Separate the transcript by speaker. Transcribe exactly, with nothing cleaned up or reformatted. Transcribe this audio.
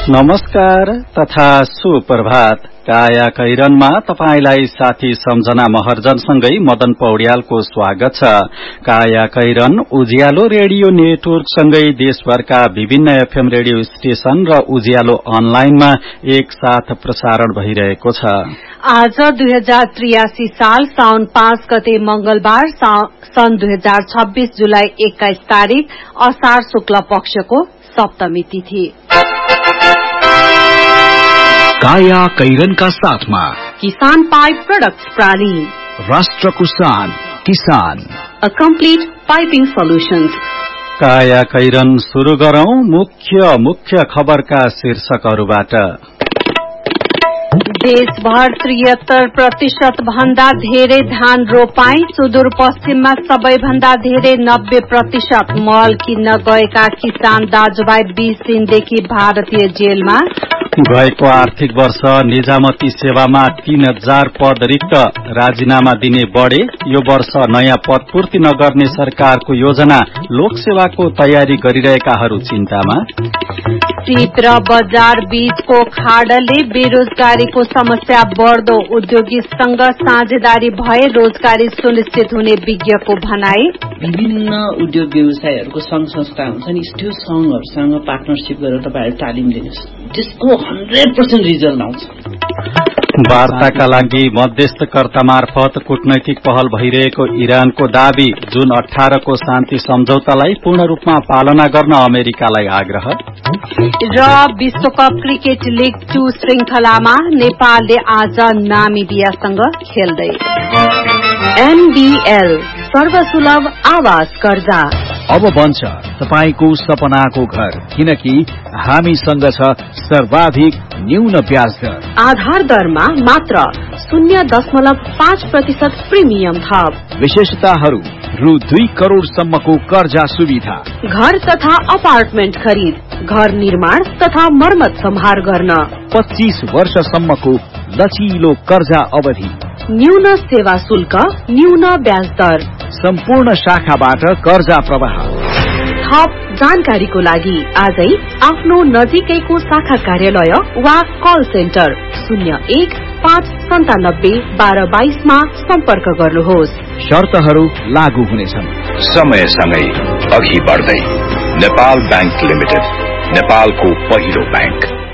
Speaker 1: नमस्कार तथा सुप्रभात। काया कैरनमा तपाईलाई साथी सम्झना महर्जनसँगै मदन पौड्यालको स्वागत छ। काया कैरन उज्यालो रेडियो नेटवर्कसँगै देशभरका विभिन्न एफएम रेडियो स्टेशन र उज्यालो अनलाइनमा एक साथ प्रसारण भइरहेको छ।
Speaker 2: आज दुई हजार त्रियासी साल साउन पाँच गते मंगलबार सन् दुई हजार छब्बीस जुलाई एक्काइस तारीक असार शुक्ल पक्षको सप्तमी तिथि।
Speaker 3: काया कैरनका साथमा
Speaker 2: किसान पाइप प्रोडक्ट्स प्राली,
Speaker 3: राष्ट्रको शान किसान,
Speaker 2: अ कम्प्लिट पाइपिङ सोल्युशन्स।
Speaker 1: काया कैरन शुरू गरौं मुख्य मुख्य खबरका शीर्षकहरूबाट।
Speaker 2: देशभर त्रिहत्तर प्रतिशत भन्दा धेरै धान रोपाई, सुदूरपश्चिममा सबैभन्दा धेरै नब्बे प्रतिशत मल किन्न गएका किसान दाजुभाइ बीस दिनदेखि भारतीय जेलमा।
Speaker 1: गएको आर्थिक वर्ष निजामती सेवामा तीन हजार पद रिक्त, राजीनामा दिने बढे। यो वर्ष नयाँ पद पूर्ति नगर्ने सरकारको योजना, लोकसेवाको तयारी गरिरहेकाहरू चिन्तामा। शीत र बजार बीचको खाडलले बेरोजगारीको समस्या बढ्दो, उद्योगीसँग साझेदारी भए रोजगारी सुनिश्चित हुने विज्ञको भनाई।
Speaker 4: विभिन्न उद्योग व्यवसायहरूको संघ संस्था हुन्छन्, त्यो संघहरूसँग पार्टनरशिप गरेर तपाईहरु तालिम दिनुस्, त्यसको हन्ड्रेड पर्सेन्ट रिजल्ट आउँछ।
Speaker 1: वार्ताका लागि मध्यस्थकर्ता मार्फत कूटनैतिक पहल भइरहेको इरानको दावी, जुन अठारह को शान्ति सम्झौतालाई पूर्ण रूपमा पालना गर्न अमेरिकालाई आग्रह।
Speaker 2: र विश्वकप क्रिकेट लीग टू श्रृंखलामा नेपालले आज नामिबियासँग खेल्दै। एनबीएल सर्वसुलभ आवास कर्जा
Speaker 3: अब बन्छ तपाईको सपनाको घर, किनकि हामीसँग छ सर्वाधिक न्यून ब्याज दर।
Speaker 2: आधार दरमा मात्र शून्य दशमलव पाँच प्रतिशत प्रिमियम थप।
Speaker 3: विशेषताहरू रु दुई करोड़ सम्मको कर्जा सुविधा,
Speaker 2: घर तथा अपार्टमेन्ट खरिद, घर निर्माण तथा मर्मत सम्हार गर्न,
Speaker 3: पच्चीस वर्षसम्मको लचिलो कर्जा अवधि,
Speaker 2: न्यून सेवा शुल्क, न्यून ब्याज दर,
Speaker 3: सम्पूर्ण शाखाबाट कर्जा प्रवाह।
Speaker 2: थप जानकारीको लागि आजै आफ्नो नजिकैको शाखा कार्यालय वा कल सेन्टर शून्य एक पाँच सन्तानब्बे बाह्र बाइसमा सम्पर्क गर्नुहोस्।
Speaker 3: शर्तहरू लागू हुनेछन्।
Speaker 5: समयसँगै अघि बढ्दै नेपाल बैंक लिमिटेड, नेपालको पहिलो बैंक।